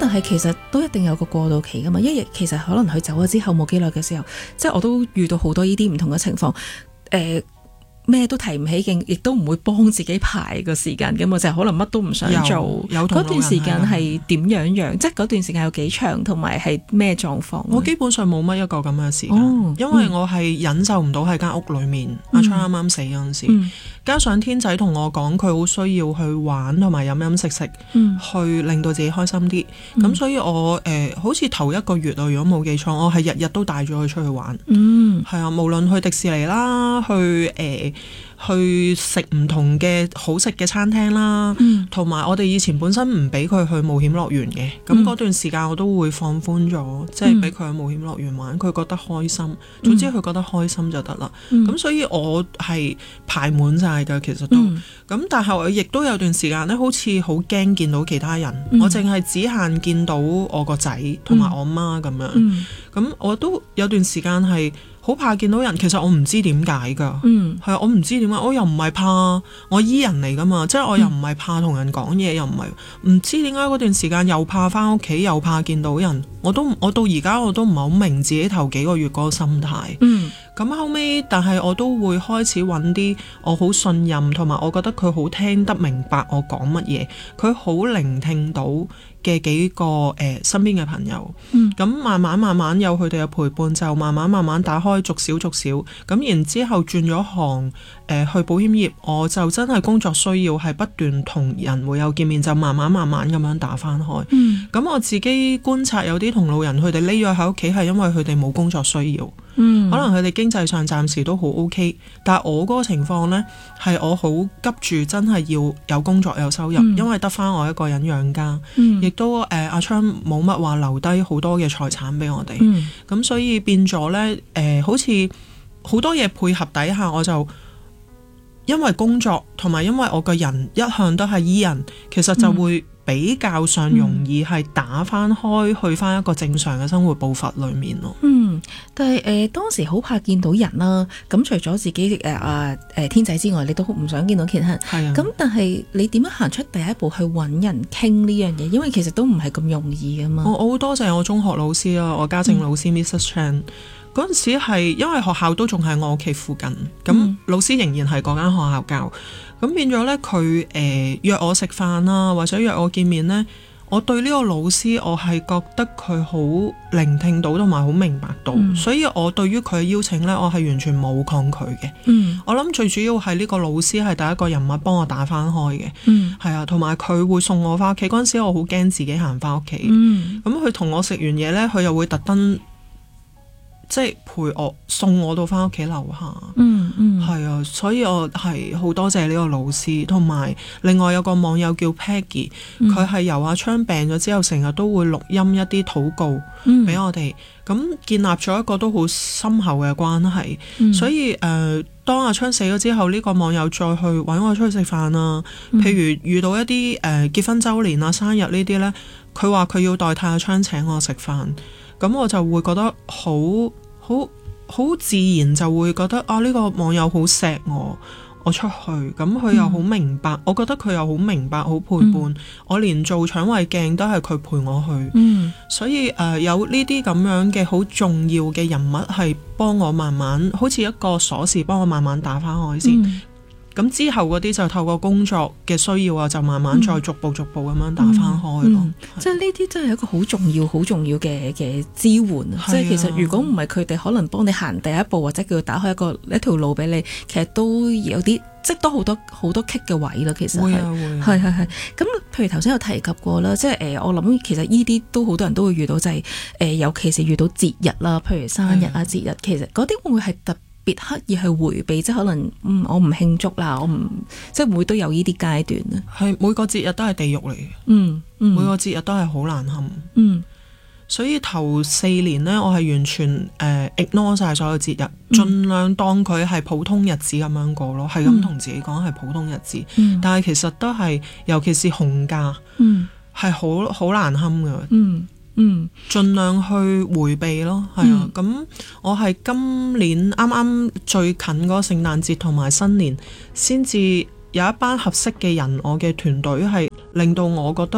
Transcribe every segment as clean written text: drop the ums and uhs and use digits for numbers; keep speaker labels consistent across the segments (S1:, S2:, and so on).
S1: 但係其實都一定有個過渡期噶嘛，因為其實可能佢走咗之後冇幾耐嘅時候，即係我都遇到好多呢啲唔同嘅情況，咩都提唔起勁，亦都唔會幫自己排個時間嘅嘛，就係可能乜都唔想做。嗰段時間係點樣？即係嗰段時間有幾長，同埋係咩狀況？
S2: 我基本上冇乜一個咁嘅時間，因為我係忍受唔到喺間屋裏面。阿昌啱啱死嗰陣時，加上天仔同我講佢好需要去玩同埋飲飲食食，去令到自己開心啲。咁所以我好似頭一個月啊，如果冇記錯，我係日日都帶咗佢出去玩。係啊，無論去迪士尼啦，去食唔同嘅好食嘅餐廳啦，同埋我哋以前本身唔俾佢去冒險樂園嘅，咁嗰段時間我都會放寬咗，即係俾佢去冒險樂園玩，佢覺得開心，總之佢覺得開心就得啦。咁所以我係排滿晒㗎，其實都咁，但係我亦都有段時間咧，好似好驚見到其他人，我淨係只限見到我個仔同埋我媽咁樣，咁我都有段時間係好怕見到人，其實我唔知點解㗎，係我唔知點解，我又唔係怕，我醫人嚟㗎嘛，即係我又唔係怕同人講嘢，又唔知點解嗰段時間又怕返屋企，又怕見到人，我到而家我都唔係好明自己頭幾個月嗰個心態。咁後尾，但係我都會開始揾啲我好信任，同埋我覺得佢好聽得明白我講乜嘢，佢好聆聽到嘅幾個身邊嘅朋友。咁慢慢有佢哋嘅陪伴，就慢慢打開，逐少。咁然之後轉咗行去保險業，我就真係工作需要係不斷同人會有見面，就慢慢咁樣打翻開。咁我自己觀察有啲同路人，佢哋匿咗喺屋企係因為佢哋冇工作需要。可能佢哋經濟上暫時都好 OK， 但係我嗰個情況呢，係我好急住真係要有工作有收入，因為得翻我一個人養家，亦都阿昌冇乜話留低好多嘅財產俾我哋，咁所以變咗呢，好似好多嘢配合底下，我就因為工作同埋因為我個人一向都係醫人，其實就會比較上容易係打翻開去翻一個正常嘅生活步伐裏面咯。
S1: 但係當時好怕見到人啦，咁除咗自己天仔之外，你都唔想見到其他人。咁但係你點樣行出第一步去揾人傾呢樣嘢？因為其實都唔係咁容易噶嘛。我
S2: 好多謝我中學老師啊，我家政老師 Mrs. Chan。嗰陣時係因為學校都仲喺我屋企附近，咁老師仍然係嗰間學校教，咁變咗呢，佢約我食飯啦，或者約我見面呢，我對呢個老師我係覺得佢好聆聽到同埋好明白到，所以我對於佢嘅邀請呢，我係完全冇抗拒嘅。我諗最主要係呢個老師係第一個人物幫我打翻開嘅，係啊，同埋佢會送我翻屋企。嗰陣時我好驚自己行翻屋企，咁佢同我食完嘢呢，佢又會特登即係陪我送我到翻屋企樓下，係啊，所以我係好多謝呢個老師，同埋另外有個網友叫 Peggy，佢係由阿昌病咗之後，成日都會錄音一啲禱告俾我哋，咁建立咗一個都好深厚嘅關係。所以當阿昌死咗之後，呢個網友再去揾我出去食飯啊，譬如遇到一啲結婚週年啊、生日呢啲呢，佢話佢要代替阿昌請我食飯。咁我就會覺得好自然，就會覺得啊，呢個網友好錫我出去，咁佢又好明白，我覺得佢又好明白，好陪伴我，連做腸胃鏡都係佢陪我去，所以有呢啲咁樣嘅好重要嘅人物係幫我慢慢，好似一個鎖匙幫我慢慢打翻開先。咁之後嗰啲就透過工作嘅需要啊，就慢慢再逐步咁樣打翻開咯。
S1: 即係呢啲真係一個好重要嘅支援。即係其實如果唔係佢哋可能幫你行第一步，或者叫佢打開一條路俾你，其實都有啲即係都好多棘嘅位咯。其實係。咁譬如頭先有提及過啦，即係我諗其實呢啲都好多人都會遇到，就係尤其是遇到節日啦，譬如生日啊、節日，其實嗰啲會唔會係別刻意去迴避，即係可能我唔慶祝啦，我唔即係會都有呢啲階段咧。係每個節日都係地獄嚟嘅，每個節日都係好難堪。所以頭4年呢，我係完全ignore 晒所有節日，盡量當佢係普通日子咁樣過咯，係咁同自己講係普通日子。但係其實都係，尤其是紅假，係好難堪㗎。盡量去迴避咯，係啊。咁我係今年啱啱最近嗰個聖誕節同埋新年，先至有一班合適嘅人，我嘅團隊係令到我覺得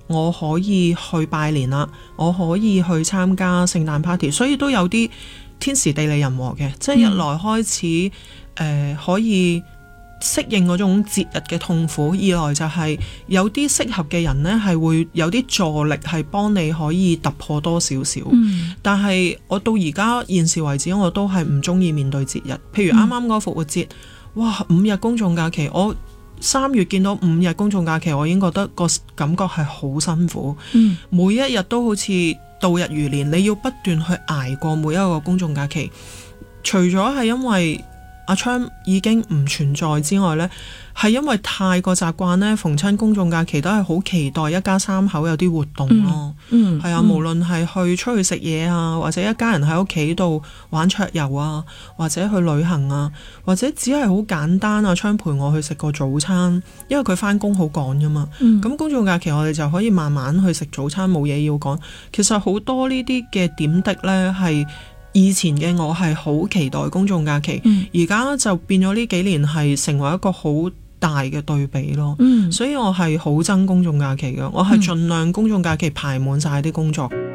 S2: 我可以去拜年啦，我可以去參加聖誕 party， 所以都有啲天時地利人和嘅，即係一來開始可以適應嗰種節日嘅痛苦，二來就係有啲適合嘅人呢，係會有啲助力係幫你可以突破多少少。但係我到而家現時為止，我都係唔中意面對節日。譬如啱啱嗰個復活節，哇，5日公眾假期，我3月見到5日公眾假期，我已經覺得個感覺係好辛苦。每一日都好似度日如年，你要不斷去捱過每一個公眾假期。除咗係因為阿昌已經唔存在之外呢，係因為太過習慣呢，逢親公眾假期都係好期待一家三口有啲活動咯。係啊，無論係去出去食嘢啊，或者一家人喺屋企度玩桌遊啊，或者去旅行啊，或者只係好簡單，阿昌陪我去食個早餐，因為佢返工好趕㗎嘛。咁公眾假期我哋就可以慢慢去食早餐，冇嘢要趕。其實好多呢啲嘅點滴呢，係以前嘅我係好期待公眾假期，而家就變咗呢幾年係成為一個好大嘅對比咯。所以我係好憎公眾假期嘅，我係盡量公眾假期排滿晒啲工作。